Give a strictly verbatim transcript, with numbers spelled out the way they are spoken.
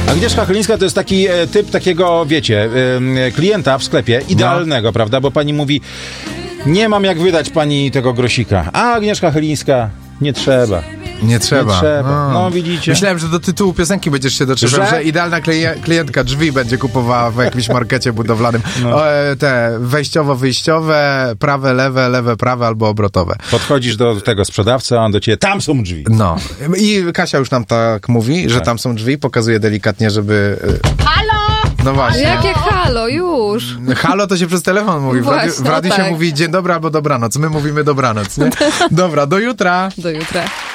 Agnieszka Chylińska to jest taki e, typ takiego, wiecie, e, klienta w sklepie, idealnego, no. prawda? Bo pani mówi, nie mam jak wydać pani tego grosika. A Agnieszka Chylińska, nie trzeba. Nie trzeba. Nie trzeba. No. no widzicie. Myślałem, że do tytułu piosenki będziesz się doczepiał, że? że idealna klien- klientka drzwi będzie kupowała w jakimś markecie budowlanym. No. O, te wejściowo-wyjściowe, prawe, lewe, lewe, prawe albo obrotowe. Podchodzisz do tego sprzedawcy, a on do ciebie, tam są drzwi. No. I Kasia już nam tak mówi, że tak. tam są drzwi, pokazuje delikatnie, żeby... Halo! No właśnie. Jakie halo, już. Halo to się przez telefon mówi. W radiu, w radiu no się tak. mówi dzień dobry albo dobranoc. My mówimy dobranoc, nie? Dobra, do jutra. Do jutra.